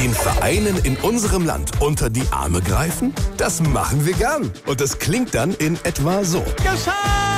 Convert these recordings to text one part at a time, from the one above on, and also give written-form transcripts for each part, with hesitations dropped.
Den Vereinen in unserem Land unter die Arme greifen? Das machen wir gern. Und das klingt dann in etwa so. Geschafft!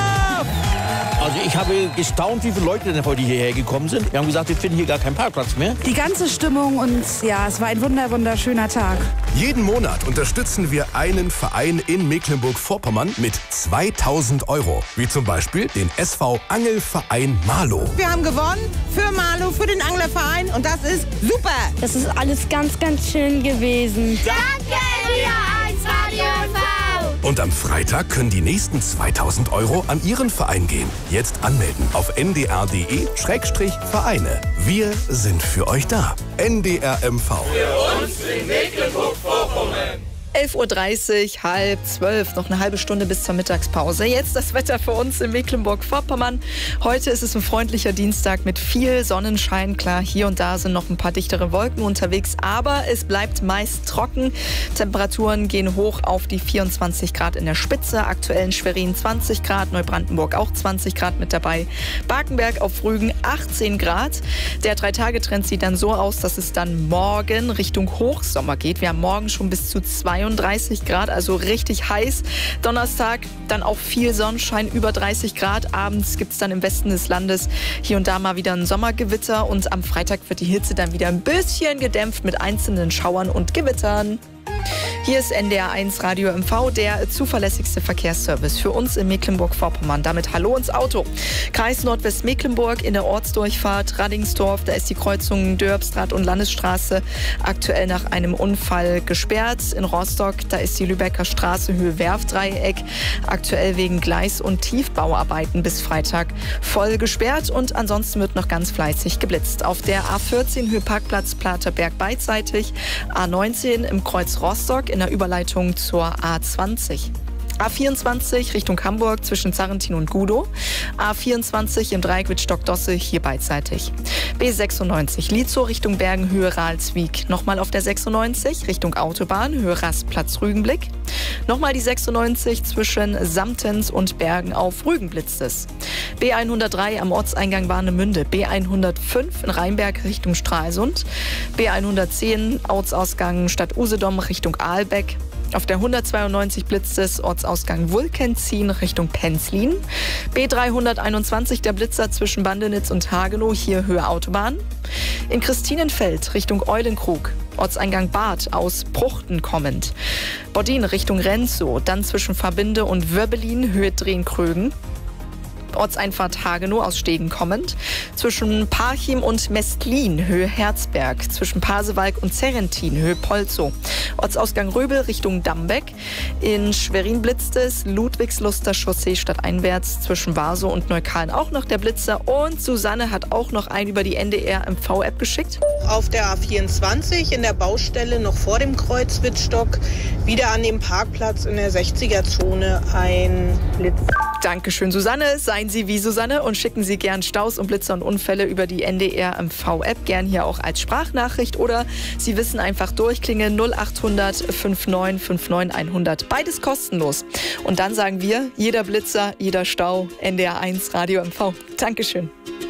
Also ich habe gestaunt, wie viele Leute denn heute hierher gekommen sind. Wir haben gesagt, wir finden hier gar keinen Parkplatz mehr. Die ganze Stimmung und ja, es war ein wunderschöner Tag. Jeden Monat unterstützen wir einen Verein in Mecklenburg-Vorpommern mit 2.000 €. Wie zum Beispiel den SV Angelverein Marlow. Wir haben gewonnen für Marlow, für den Anglerverein und das ist super. Das ist alles ganz schön gewesen. Danke, NDR 1 Radio MV. Und am Freitag können die nächsten 2.000 € an Ihren Verein gehen. Jetzt anmelden auf ndr.de/Vereine. Wir sind für euch da. NDR MV. Für uns in Mecklenburg-Vorpommern. 11:30 Uhr, 11:30, noch eine halbe Stunde bis zur Mittagspause. Jetzt das Wetter für uns in Mecklenburg-Vorpommern. Heute ist es ein freundlicher Dienstag mit viel Sonnenschein. Klar, hier und da sind noch ein paar dichtere Wolken unterwegs, aber es bleibt meist trocken. Temperaturen gehen hoch auf die 24 Grad in der Spitze. Aktuell in Schwerin 20 Grad, Neubrandenburg auch 20 Grad mit dabei. Barkenberg auf Rügen 18 Grad. Der 3-Tage-Trend sieht dann so aus, dass es dann morgen Richtung Hochsommer geht. Wir haben morgen schon bis zu 32 Grad, also richtig heiß. Donnerstag dann auch viel Sonnenschein, über 30 Grad. Abends gibt es dann im Westen des Landes hier und da mal wieder ein Sommergewitter. Und am Freitag wird die Hitze dann wieder ein bisschen gedämpft mit einzelnen Schauern und Gewittern. Hier ist NDR 1 Radio MV, der zuverlässigste Verkehrsservice für uns in Mecklenburg-Vorpommern. Damit hallo ins Auto. Kreis Nordwestmecklenburg in der Ortsdurchfahrt Raddingsdorf, da ist die Kreuzung Dörbstraat und Landesstraße aktuell nach einem Unfall gesperrt. In Rostock, da ist die Lübecker Straße Höhe Werftdreieck aktuell wegen Gleis- und Tiefbauarbeiten bis Freitag voll gesperrt und ansonsten wird noch ganz fleißig geblitzt. Auf der A14 Höhe Parkplatz Platerberg beidseitig, A19 im Kreuz Rostock in der Überleitung zur A20. A24 Richtung Hamburg zwischen Zarrentin und Gudow. A24 im Dreieck Wittstock-Dosse hier beidseitig. B96 Lietzow Richtung Bergen Höhe Ralswiek. Nochmal auf der 96 Richtung Autobahn Höhe Rastplatz Rügenblick. Nochmal die 96 zwischen Samtens und Bergen auf Rügen blitzt es. B103 am Ortseingang Warnemünde. B105 in Rheinberg Richtung Stralsund. B110 Ortsausgang Stadt Usedom Richtung Aalbeck. Auf der 192 blitzt es Ortsausgang Wulkenzien Richtung Penzlin. B321 der Blitzer zwischen Bandenitz und Hagenow, hier Höhe Autobahn. In Christinenfeld Richtung Eulenkrug. Ortseingang Bad aus Pruchten kommend. Bodin Richtung Renzow, dann zwischen Verbinde und Wörbelin Höhe Drehn-Krögen. Ortseinfahrt Hagenow aus Stegen kommend. Zwischen Parchim und Mestlin Höhe Herzberg. Zwischen Pasewalk und Zerrentin Höhe Polzow. Ortsausgang Röbel Richtung Dambeck. In Schwerin blitzt es. Ludwigsluster Chaussee stadteinwärts zwischen Warsow und Neukölln auch noch der Blitzer. Und Susanne hat auch noch einen über die NDR MV-App geschickt. Auf der A24 in der Baustelle noch vor dem Kreuz Wittstock, wieder an dem Parkplatz in der 60er-Zone ein Blitz. Dankeschön, Susanne. Seien Sie wie Susanne und schicken Sie gern Staus und Blitzer und Unfälle über die NDR MV-App, gern hier auch als Sprachnachricht oder Sie wissen einfach durchklingeln 0800 59 59 100. Beides kostenlos. Und dann sagen wir, jeder Blitzer, jeder Stau, NDR 1 Radio MV. Dankeschön.